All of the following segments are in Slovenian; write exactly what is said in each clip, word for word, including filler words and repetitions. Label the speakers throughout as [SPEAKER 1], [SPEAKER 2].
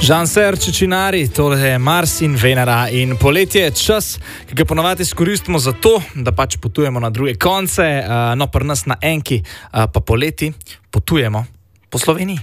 [SPEAKER 1] Jean-Serge Cicinari, tole je Mars in Venera in poletje je čas, ki ga ponovadi izkoristimo za to, da pač potujemo na druge konce, no pri nas na enki, pa poleti potujemo po Sloveniji.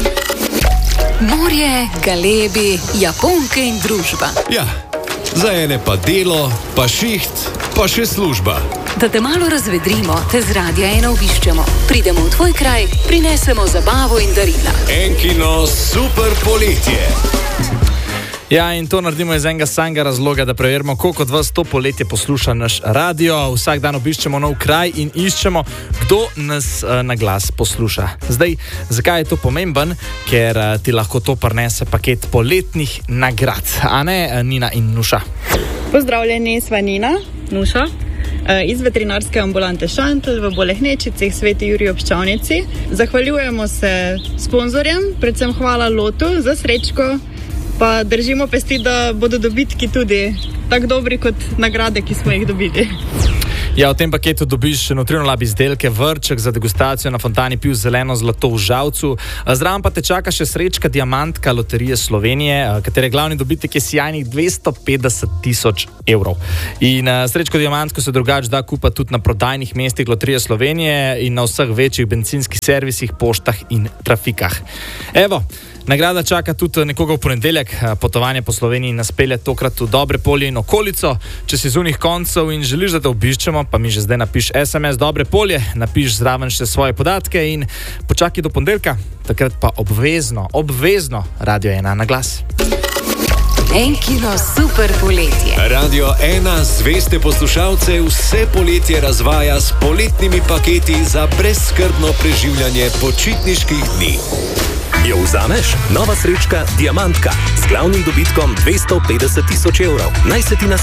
[SPEAKER 2] Morje, galebi, Japonke in družba.
[SPEAKER 3] Ja, za ene pa delo, pa šiht, pa še služba.
[SPEAKER 2] Da te malo razvedrimo, te z Radia ena obiščemo. Pridemo v tvoj kraj, prinesemo zabavo in darila.
[SPEAKER 3] Enkino super poletje.
[SPEAKER 1] Ja, in to naredimo iz enega samega razloga, da preverimo, koliko od vas to poletje posluša naš radio. Vsak dan obiščemo nov kraj in iščemo, kdo nas uh, na glas posluša. Zdaj, zakaj je to pomemben? Ker uh, ti lahko to prinese paket poletnih nagrad. A ne, Nina in Nuša?
[SPEAKER 4] Pozdravljeni, sva Nina, Nuša, iz veterinarske ambulante Šantl v Bolehnečici, Sveti Jurij ob Ščavnici. Zahvaljujemo se sponzorjem, predvsem hvala Lotu za srečko, pa držimo pesti, da bodo dobitki tudi tako dobri kot nagrade, ki smo jih dobili.
[SPEAKER 1] Ja, v tem paketu dobiš Nutrino Lab izdelke, vrček za degustacijo na fontani piv zeleno zlato v Žalcu. Zraven pa te čaka še srečka Diamantka Loterije Slovenije, katere glavni dobitek je sjajnih dvesto petdeset tisoč evrov. In srečko Diamantko se drugače da kupati tudi na prodajnih mestih Loterije Slovenije in na vseh večjih bencinskih servisih, poštah in trafikah. Evo, nagrada čaka tudi nekoga v ponedeljek. Potovanje po Sloveniji nas pelje tokrat v Dobre polje in okolico. Če si z unih koncev in želiš, da te obiščemo, pa mi že zdaj napiš es em es Dobre polje, napiš zraven še svoje podatke in počakaj do ponedeljka. Takrat pa obvezno, obvezno Radio ena na glas.
[SPEAKER 2] Enkino super poletje.
[SPEAKER 3] Radio ena zveste poslušalce vse poletje razvaja s poletnimi paketi za brezskrbno preživljanje počitniških dni.
[SPEAKER 5] Jo vzameš? Nova srečka Diamantka z glavnim dobitkom dvesto petdeset tisoč evrov. Naj se ti na